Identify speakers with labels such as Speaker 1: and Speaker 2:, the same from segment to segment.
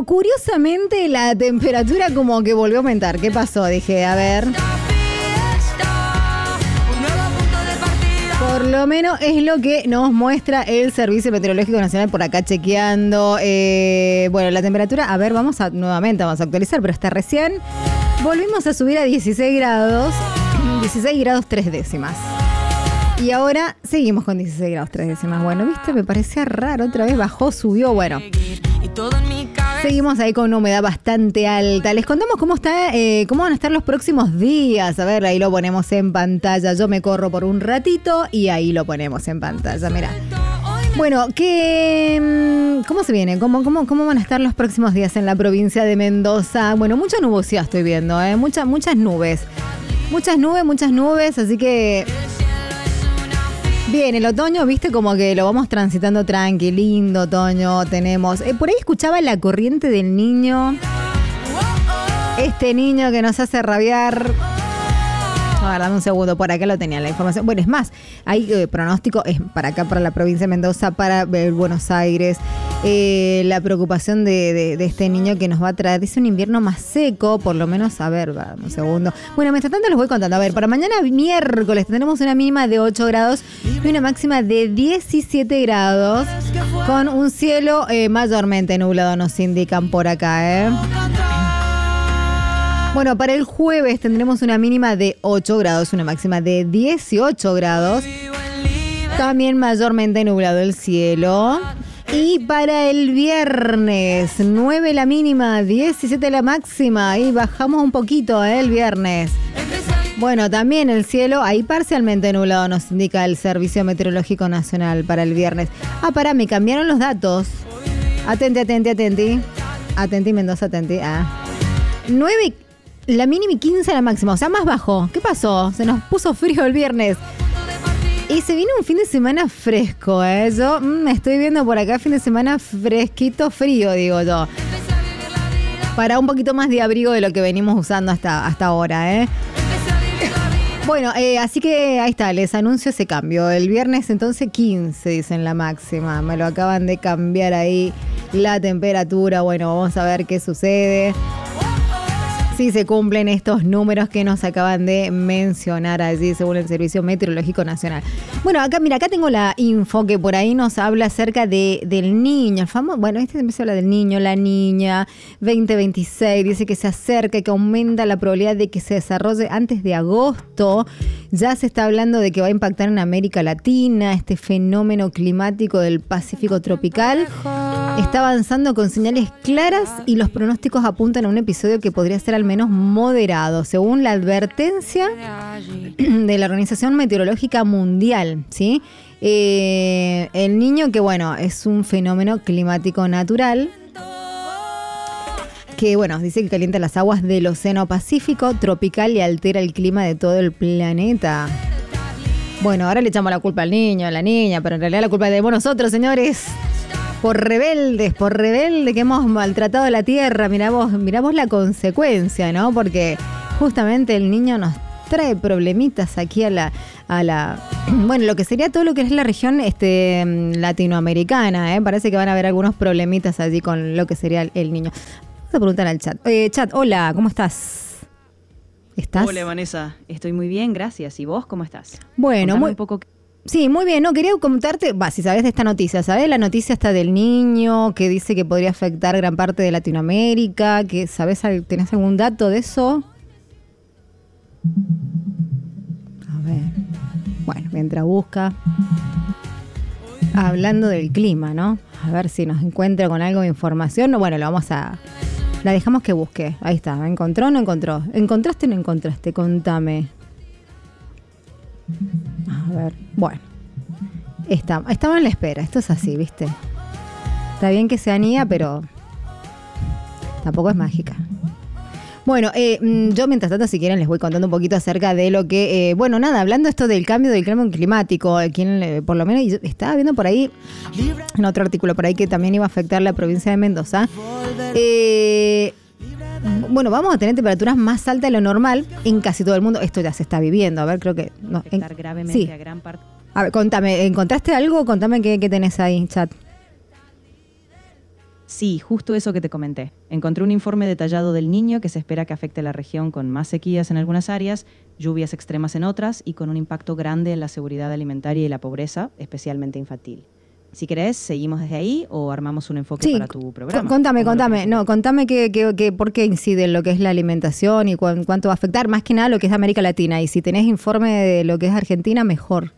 Speaker 1: Bueno, curiosamente la temperatura como que volvió a aumentar. ¿Qué pasó? Dije, a ver. Por lo menos es lo que nos muestra el Servicio Meteorológico Nacional por acá chequeando. Bueno, la temperatura, a ver, vamos a actualizar, pero hasta recién volvimos a subir a 16 grados 3 décimas. Y ahora seguimos con 16 grados 3 décimas. Bueno, viste, me parecía raro, otra vez bajó, subió, bueno. Seguimos ahí con una humedad bastante alta. Les contamos cómo van a estar los próximos días. A ver, ahí lo ponemos en pantalla. Yo me corro por un ratito y ahí lo ponemos en pantalla. Mirá. Bueno, ¿cómo se viene? ¿Cómo van a estar los próximos días en la provincia de Mendoza? Bueno, mucha nubosidad estoy viendo, muchas nubes. Muchas nubes, así que... Bien, el otoño, viste, como que lo vamos transitando tranqui, lindo otoño tenemos. Por ahí escuchaba la corriente del niño. Este niño que nos hace rabiar. A ver, dame un segundo, por acá lo tenía la información. Bueno, es más, hay pronóstico para acá, para la provincia de Mendoza, para Buenos Aires. La preocupación de este niño que nos va a traer, dice un invierno más seco, por lo menos, a ver, dame un segundo. Bueno, mientras tanto les voy contando. A ver, para mañana miércoles tenemos una mínima de 8 grados y una máxima de 17 grados, con un cielo mayormente nublado, nos indican por acá, Bueno, para el jueves tendremos una mínima de 8 grados, una máxima de 18 grados. También mayormente nublado el cielo. Y para el viernes, 9 la mínima, 17 la máxima. Y bajamos un poquito, el viernes. Bueno, también el cielo ahí parcialmente nublado, nos indica el Servicio Meteorológico Nacional para el viernes. Me cambiaron los datos. Atenti. Atenti, Mendoza, atenti. 9 la mínima y 15 la máxima, o sea, más bajo. ¿Qué pasó? Se nos puso frío el viernes. Y se viene un fin de semana fresco, Yo estoy viendo por acá fin de semana fresquito, frío, digo yo. Para un poquito más de abrigo de lo que venimos usando hasta ahora, Bueno, así que ahí está, les anuncio ese cambio. El viernes entonces 15, dicen la máxima. Me lo acaban de cambiar ahí la temperatura. Bueno, vamos a ver qué sucede. Sí, se cumplen estos números que nos acaban de mencionar allí, según el Servicio Meteorológico Nacional. Bueno, acá tengo la info que por ahí nos habla acerca del niño, el famoso, bueno, se habla del niño, la niña, 2026, dice que se acerca, que aumenta la probabilidad de que se desarrolle antes de agosto. Ya se está hablando de que va a impactar en América Latina, este fenómeno climático del Pacífico tropical. Está avanzando con señales claras y los pronósticos apuntan a un episodio que podría ser al menos moderado, según la advertencia de la Organización Meteorológica Mundial, ¿sí? El niño, que bueno, es un fenómeno climático natural que, bueno, dice que calienta las aguas del Océano Pacífico tropical y altera el clima de todo el planeta. Bueno, ahora le echamos la culpa al niño, a la niña, pero en realidad la culpa es de nosotros, señores. Por rebelde que hemos maltratado la tierra. Mirá vos la consecuencia, ¿no? Porque justamente el niño nos trae problemitas aquí a la bueno, lo que sería todo lo que es la región latinoamericana, Parece que van a haber algunos problemitas allí con lo que sería el niño. Vamos a preguntar al chat. Chat, hola, ¿cómo estás? ¿Estás?
Speaker 2: Hola, Vanessa. Estoy muy bien, gracias. ¿Y vos cómo estás?
Speaker 1: Bueno,
Speaker 2: un poco.
Speaker 1: Sí, muy bien. No, quería contarte, si sabés de esta noticia, ¿sabés? La noticia está del niño que dice que podría afectar gran parte de Latinoamérica, que ¿tenés algún dato de eso? A ver. Bueno, mientras busca. Hablando del clima, ¿no? A ver si nos encuentra con algo de información. Bueno, la dejamos que busque. Ahí está. ¿Encontró o no encontró? ¿Encontraste o no encontraste? Contame. A ver, bueno. Estaba en la espera. Esto es así, ¿viste? Está bien que sea niña, pero tampoco es mágica. Bueno, yo mientras tanto, si quieren, les voy contando un poquito acerca de lo que... bueno, nada, hablando esto del cambio climático, por lo menos estaba viendo por ahí, en otro artículo por ahí, que también iba a afectar la provincia de Mendoza. Bueno, vamos a tener temperaturas más altas de lo normal en casi todo el mundo. Esto ya se está viviendo. A ver, creo que...
Speaker 2: No, afectar gravemente a gran parte.
Speaker 1: A ver, contame, ¿encontraste algo? Contame qué tenés ahí, chat.
Speaker 2: Sí, justo eso que te comenté. Encontré un informe detallado del Niño que se espera que afecte a la región con más sequías en algunas áreas, lluvias extremas en otras y con un impacto grande en la seguridad alimentaria y la pobreza, especialmente infantil. Si querés, seguimos desde ahí o armamos un enfoque para tu programa.
Speaker 1: Contame. No, contame por qué incide en lo que es la alimentación y cuánto va a afectar, más que nada lo que es América Latina. Y si tenés informe de lo que es Argentina, mejor.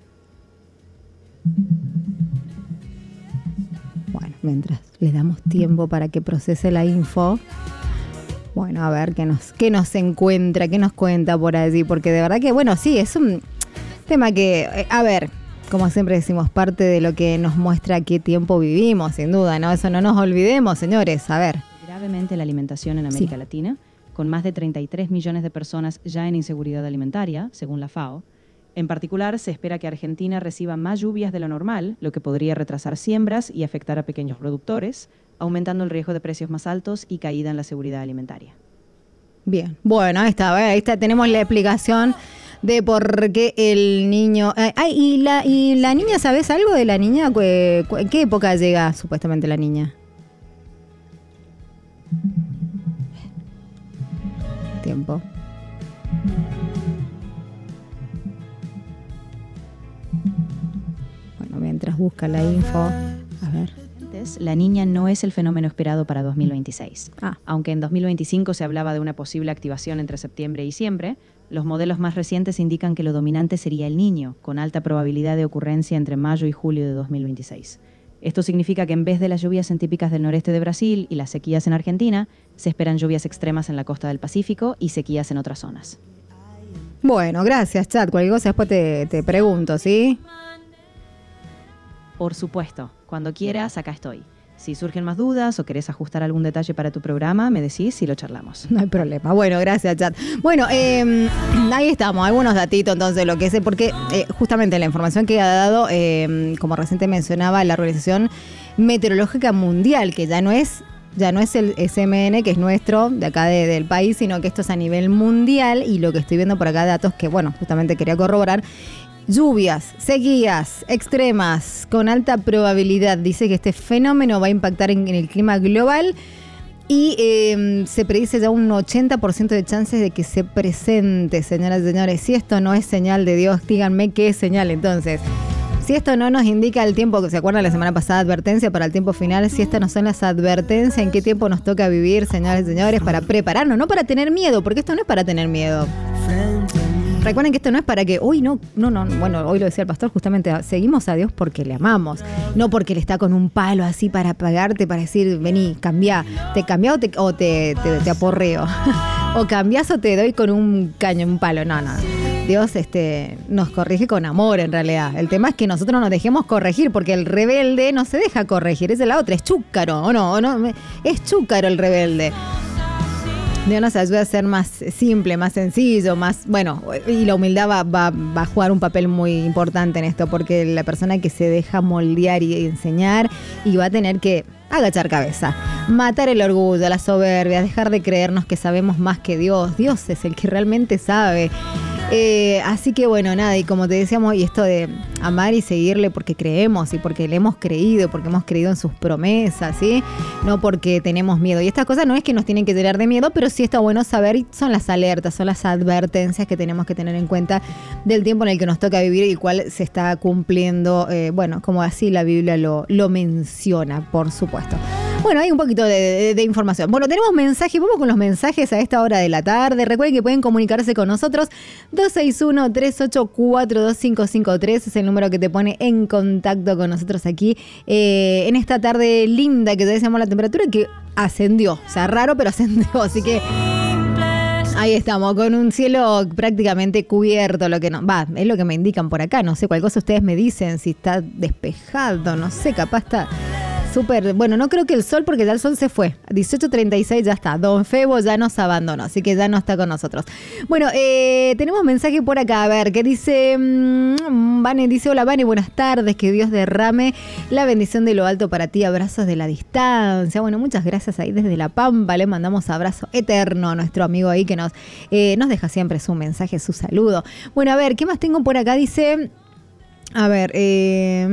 Speaker 1: Bueno, mientras le damos tiempo para que procese la info. Bueno, a ver qué nos encuentra, qué nos cuenta por allí, porque de verdad que, bueno, sí, es un tema que, a ver, como siempre decimos, parte de lo que nos muestra qué tiempo vivimos, sin duda, ¿no? Eso no nos olvidemos, señores, a ver.
Speaker 2: Gravemente la alimentación en América Latina, con más de 33 millones de personas ya en inseguridad alimentaria, según la FAO. En particular, se espera que Argentina reciba más lluvias de lo normal, lo que podría retrasar siembras y afectar a pequeños productores, aumentando el riesgo de precios más altos y caída en la seguridad alimentaria.
Speaker 1: Bien, bueno, ahí está, tenemos la explicación de por qué el niño... ¿Y la niña, sabes algo de la niña? ¿En qué época llega supuestamente la niña? Tiempo. Bueno, mientras busca la info, a ver.
Speaker 2: La niña no es el fenómeno esperado para 2026. Aunque en 2025 se hablaba de una posible activación entre septiembre y diciembre, los modelos más recientes indican que lo dominante sería el niño, con alta probabilidad de ocurrencia entre mayo y julio de 2026. Esto significa que en vez de las lluvias típicas del noreste de Brasil y las sequías en Argentina, se esperan lluvias extremas en la costa del Pacífico y sequías en otras zonas.
Speaker 1: Bueno, gracias, Chat. Cualquier cosa después te pregunto, ¿sí?
Speaker 2: Por supuesto. Cuando quieras, acá estoy. Si surgen más dudas o querés ajustar algún detalle para tu programa, me decís y lo charlamos.
Speaker 1: No hay problema. Bueno, gracias, Chat. Bueno, ahí estamos. Algunos datitos, entonces, lo que sé, porque justamente la información que ha dado, como reciente mencionaba, la Organización Meteorológica Mundial, que ya no es el SMN, que es nuestro, de acá del país, sino que esto es a nivel mundial, y lo que estoy viendo por acá, datos que, bueno, justamente quería corroborar. Lluvias, sequías extremas con alta probabilidad. Dice que este fenómeno va a impactar en el clima global y se predice ya un 80% de chances de que se presente, señoras y señores. Si esto no es señal de Dios, díganme qué es señal entonces. Si esto no nos indica el tiempo, que se acuerdan la semana pasada, advertencia para el tiempo final, si estas no son las advertencias, en qué tiempo nos toca vivir, señoras y señores, para prepararnos, no para tener miedo, porque esto no es para tener miedo. Recuerden que esto no es para que, bueno, hoy lo decía el pastor, justamente seguimos a Dios porque le amamos, no porque Él está con un palo así para apagarte, para decir, vení, cambiá, te cambiá o te aporreo, o cambiás o te doy con un caño, un palo, no. Dios nos corrige con amor en realidad. El tema es que nosotros nos dejemos corregir, porque el rebelde no se deja corregir, esa es la otra, es chúcaro, ¿o no? Es chúcaro el rebelde. Dios nos ayuda a ser más simple, más sencillo, más, bueno, y la humildad va a jugar un papel muy importante en esto, porque la persona que se deja moldear y enseñar, y va a tener que agachar cabeza, matar el orgullo, la soberbia, dejar de creernos que sabemos más que Dios. Dios es el que realmente sabe. Así que bueno, nada, y como te decíamos, y esto de amar y seguirle porque creemos y porque le hemos creído, porque hemos creído en sus promesas, ¿sí? No porque tenemos miedo. Y estas cosas no es que nos tienen que llenar de miedo, pero sí está bueno saber, y son las alertas, son las advertencias que tenemos que tener en cuenta del tiempo en el que nos toca vivir y el cual se está cumpliendo, como así la Biblia lo menciona, por supuesto. Bueno, hay un poquito de información. Bueno, tenemos mensajes, vamos con los mensajes a esta hora de la tarde. Recuerden que pueden comunicarse con nosotros. 261-384-2553 es el número que te pone en contacto con nosotros aquí en esta tarde linda que te decíamos la temperatura que ascendió. O sea, raro, pero ascendió. Así que ahí estamos, con un cielo prácticamente cubierto, es lo que me indican por acá. No sé, cuál cosa ustedes me dicen, si está despejado, no sé, capaz está súper, bueno, no creo que el sol, porque ya el sol se fue. 18:36 ya está. Don Febo ya nos abandonó, así que ya no está con nosotros. Bueno, tenemos mensaje por acá, a ver, que dice, Vane dice, hola Vane, buenas tardes, que Dios derrame la bendición de lo alto para ti, abrazos de la distancia. Bueno, muchas gracias ahí desde La Pampa, le mandamos abrazo eterno a nuestro amigo ahí que nos deja siempre su mensaje, su saludo. Bueno, a ver, ¿qué más tengo por acá? Dice, a ver,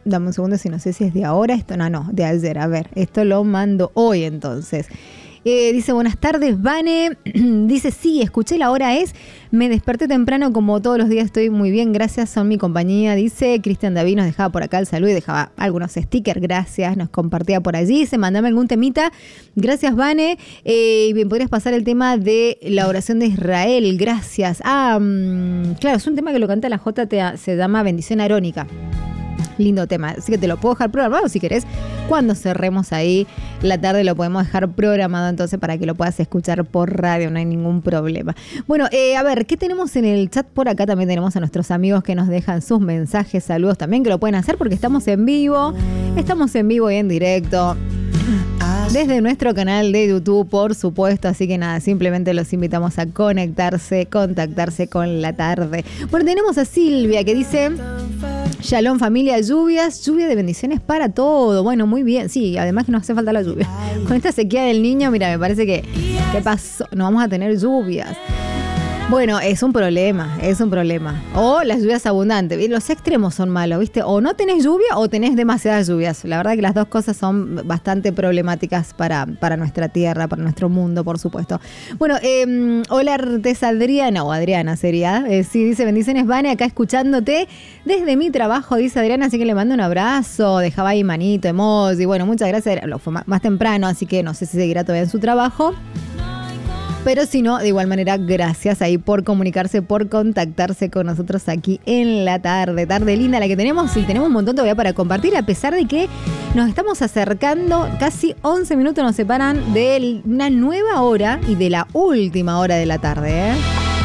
Speaker 1: Dame un segundo, si no sé si es de ahora. Esto no, de ayer. A ver, esto lo mando hoy entonces. Dice, buenas tardes, Vane. Dice, sí, escuché la hora es. Me desperté temprano como todos los días, estoy muy bien, gracias, son mi compañía. Dice, Cristian David nos dejaba por acá el saludo y dejaba algunos stickers, gracias, nos compartía por allí. Dice, mandame algún temita. Gracias, Vane. Bien, podrías pasar el tema de la oración de Israel, gracias. Claro, es un tema que lo canta la J, se llama Bendición Arónica. Lindo tema, así que te lo puedo dejar programado si querés. Cuando cerremos ahí la tarde lo podemos dejar programado entonces para que lo puedas escuchar por radio, no hay ningún problema. Bueno, a ver, ¿qué tenemos en el chat? Por acá también tenemos a nuestros amigos que nos dejan sus mensajes, saludos también, que lo pueden hacer porque estamos en vivo y en directo. Desde nuestro canal de YouTube, por supuesto, así que nada, simplemente los invitamos a contactarse con la tarde. Bueno, tenemos a Silvia que dice, Shalom familia, lluvia de bendiciones para todo. Bueno, muy bien, sí, además que no hace falta la lluvia. Con esta sequía del Niño, mira, me parece que, ¿qué pasó? No vamos a tener lluvias. Bueno, es un problema. O las lluvias abundantes. Los extremos son malos, ¿viste? O no tenés lluvia o tenés demasiadas lluvias. La verdad que las dos cosas son bastante problemáticas para nuestra tierra, para nuestro mundo, por supuesto. Bueno, hola, Artes Adriana, o Adriana sería. Sí, dice, bendiciones, Vane, acá escuchándote desde mi trabajo, dice Adriana, así que le mando un abrazo. Dejaba ahí manito, emoji. Bueno, muchas gracias. Lo fue más temprano, así que no sé si seguirá todavía en su trabajo. Pero si no, de igual manera, gracias ahí por comunicarse, por contactarse con nosotros aquí en la tarde. Tarde linda la que tenemos y tenemos un montón todavía para compartir, a pesar de que nos estamos acercando, casi 11 minutos nos separan de una nueva hora y de la última hora de la tarde, ¿eh?